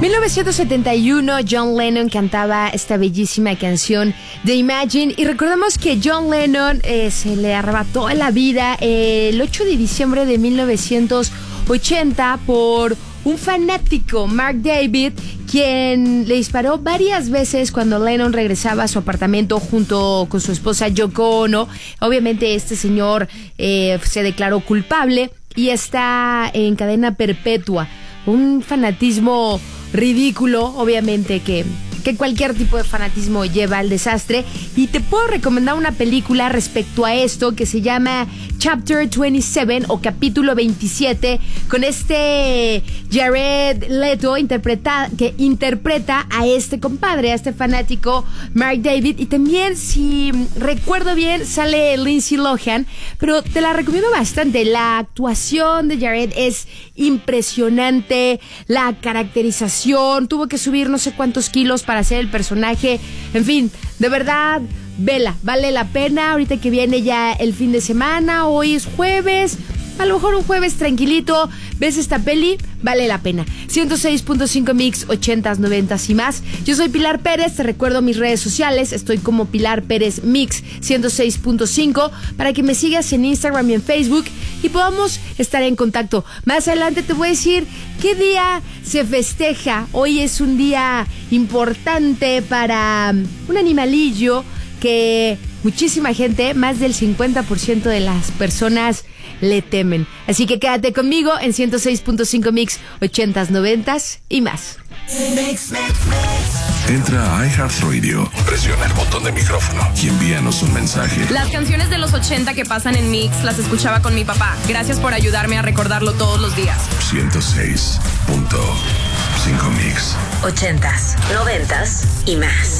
1971, John Lennon cantaba esta bellísima canción de Imagine, y recordamos que John Lennon se le arrebató la vida el 8 de diciembre de 1980 por un fanático, Mark David, quien le disparó varias veces cuando Lennon regresaba a su apartamento junto con su esposa Yoko Ono. Obviamente este señor se declaró culpable y está en cadena perpetua. Un fanatismo ridículo, obviamente que cualquier tipo de fanatismo lleva al desastre. Y te puedo recomendar una película respecto a esto que se llama Chapter 27 o Capítulo 27, con este Jared Leto que interpreta a este compadre, a este fanático Mark David. Y también, si recuerdo bien, sale Lindsay Lohan, pero te la recomiendo bastante. La actuación de Jared es impresionante, la caracterización, tuvo que subir no sé cuántos kilos para hacer el personaje. En fin, de verdad, vela, vale la pena. Ahorita que viene ya el fin de semana, hoy es jueves, a lo mejor un jueves tranquilito, ves esta peli, vale la pena. 106.5 Mix, 80s, 90s y más. Yo soy Pilar Pérez, te recuerdo mis redes sociales, estoy como Pilar Pérez Mix 106.5 para que me sigas en Instagram y en Facebook y podamos estar en contacto. Más adelante te voy a decir qué día se festeja. Hoy es un día importante para un animalillo que muchísima gente, más del 50% de las personas le temen. Así que quédate conmigo en 106.5 Mix, 80s, 90s y más. Entra a iHeartRadio, presiona el botón de micrófono y envíanos un mensaje. Las canciones de los 80 que pasan en Mix las escuchaba con mi papá. Gracias por ayudarme a recordarlo todos los días. 106.5 Mix. 80s, 90s y más.